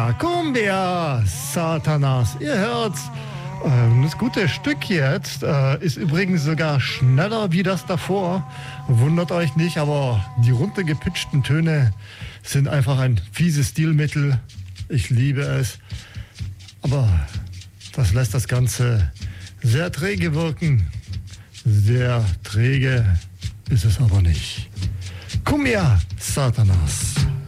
Cumbia, Satanas. Ihr hört's. Das gute Stück jetzt ist übrigens sogar schneller wie das davor. Wundert euch nicht, aber die runtergepitchten Töne sind einfach ein fieses Stilmittel. Ich liebe es. Aber das lässt das Ganze sehr träge wirken. Sehr träge ist es aber nicht. Cumbia, Satanas.